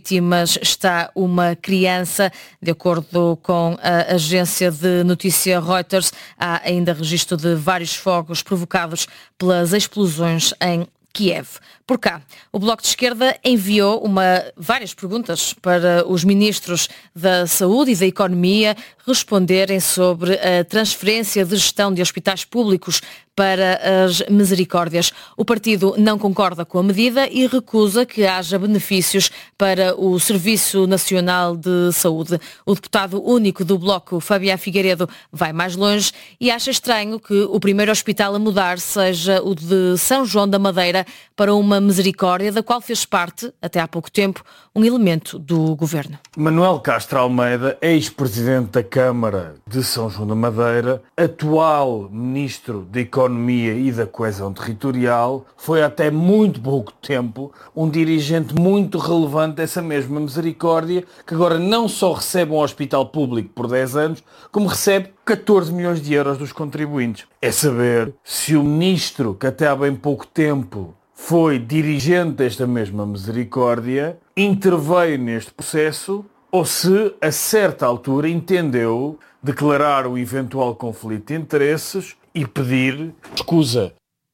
vítimas está uma criança. De acordo com a agência de notícia Reuters, há ainda registro de vários fogos provocados pelas explosões em Kiev. Por cá, o Bloco de Esquerda enviou várias perguntas para os ministros da Saúde e da Economia responderem sobre a transferência de gestão de hospitais públicos para as Misericórdias. O partido não concorda com a medida e recusa que haja benefícios para o Serviço Nacional de Saúde. O deputado único do Bloco, Fabián Figueiredo, vai mais longe e acha estranho que o primeiro hospital a mudar seja o de São João da Madeira para uma Misericórdia, da qual fez parte, até há pouco tempo, um elemento do governo. Manuel Castro Almeida, ex-presidente da Câmara de São João da Madeira, atual ministro da Economia e da Coesão Territorial, foi até muito pouco tempo um dirigente muito relevante dessa mesma Misericórdia, que agora não só recebe um hospital público por 10 anos, como recebe 14 milhões de euros dos contribuintes. É saber se o ministro, que até há bem pouco tempo foi dirigente desta mesma Misericórdia, interveio neste processo ou se, a certa altura, entendeu declarar um eventual conflito de interesses e pedir escusa.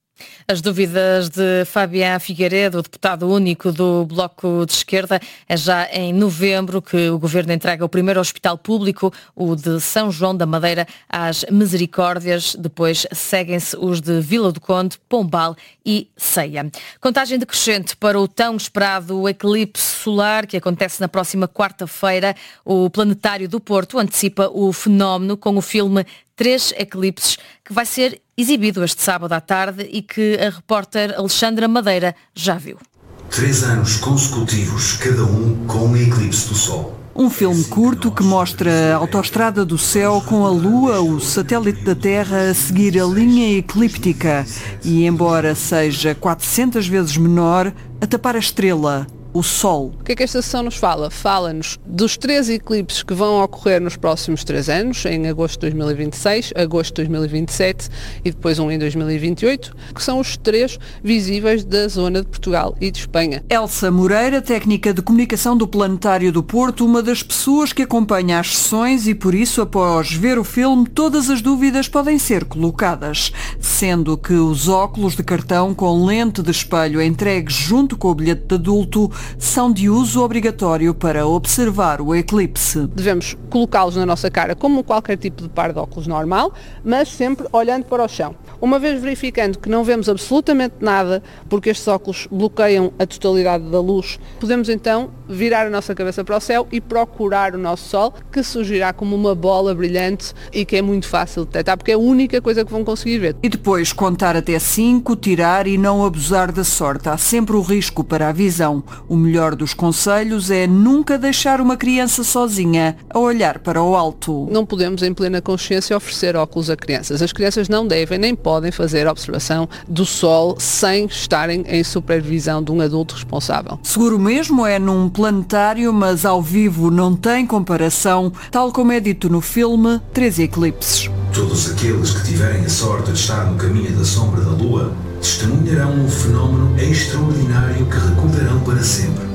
As dúvidas de Fabián Figueiredo, o deputado único do Bloco de Esquerda. É já em novembro que o governo entrega o primeiro hospital público, o de São João da Madeira, às Misericórdias. Depois seguem-se os de Vila do Conde, Pombal e Ceia. Contagem decrescente para o tão esperado eclipse solar que acontece na próxima quarta-feira. O Planetário do Porto antecipa o fenómeno com o filme 3 Eclipses, que vai ser exibido este sábado à tarde e que a repórter Alexandra Madeira já viu. 3 anos consecutivos, cada um com um eclipse do Sol. Um filme curto que mostra a autoestrada do céu com a Lua, o satélite da Terra, a seguir a linha eclíptica e, embora seja 400 vezes menor, a tapar a estrela, o Sol. O que é que esta sessão nos fala? Fala-nos dos 3 eclipses que vão ocorrer nos próximos 3 anos, em agosto de 2026, agosto de 2027 e depois um em 2028, que são os 3 visíveis da zona de Portugal e de Espanha. Elsa Moreira, técnica de comunicação do Planetário do Porto, uma das pessoas que acompanha as sessões e, por isso, após ver o filme, todas as dúvidas podem ser colocadas, sendo que os óculos de cartão com lente de espelho entregues junto com o bilhete de adulto são de uso obrigatório para observar o eclipse. Devemos colocá-los na nossa cara como qualquer tipo de par de óculos normal, mas sempre olhando para o chão. Uma vez verificando que não vemos absolutamente nada, porque estes óculos bloqueiam a totalidade da luz, podemos então virar a nossa cabeça para o céu e procurar o nosso Sol, que surgirá como uma bola brilhante e que é muito fácil de detectar, porque é a única coisa que vão conseguir ver. E depois contar até 5, tirar e não abusar da sorte. Há sempre o risco para a visão. O melhor dos conselhos é nunca deixar uma criança sozinha a olhar para o alto. Não podemos, em plena consciência, oferecer óculos a crianças. As crianças não devem nem podem fazer a observação do Sol sem estarem em supervisão de um adulto responsável. Seguro mesmo é num planetário, mas ao vivo não tem comparação, tal como é dito no filme 3 Eclipses. Todos aqueles que tiverem a sorte de estar no caminho da sombra da Lua testemunharão um fenómeno extraordinário que recordarão para sempre.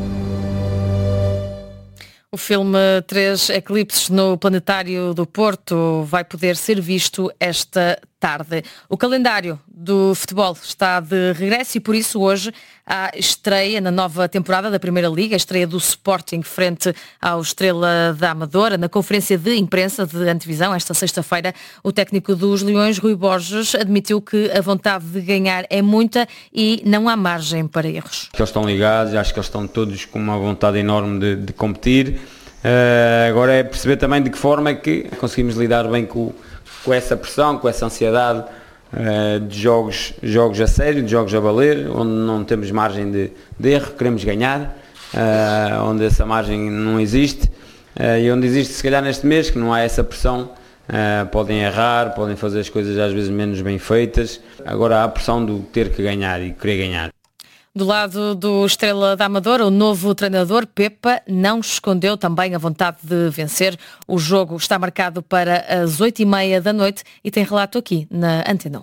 O filme 3 Eclipses no Planetário do Porto vai poder ser visto esta tarde. O calendário do futebol está de regresso e por isso hoje há estreia na nova temporada da Primeira Liga, a estreia do Sporting frente ao Estrela da Amadora. Na conferência de imprensa de antevisão, esta sexta-feira, o técnico dos Leões, Rui Borges, admitiu que a vontade de ganhar é muita e não há margem para erros. Eles estão ligados, acho que eles estão todos com uma vontade enorme de competir. Agora é perceber também de que forma é que conseguimos lidar bem com essa pressão, com essa ansiedade de jogos a sério, de jogos a valer, onde não temos margem de erro, queremos ganhar, onde essa margem não existe e onde existe se calhar neste mês, que não há essa pressão, podem errar, podem fazer as coisas às vezes menos bem feitas, agora há a pressão do ter que ganhar e querer ganhar. Do lado do Estrela da Amadora, o novo treinador, Pepa, não escondeu também a vontade de vencer. O jogo está marcado para as 20h30 da noite e tem relato aqui na Antena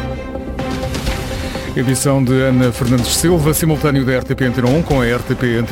1. Edição de Ana Fernandes Silva, simultâneo da RTP Antena 1 com a RTP Antena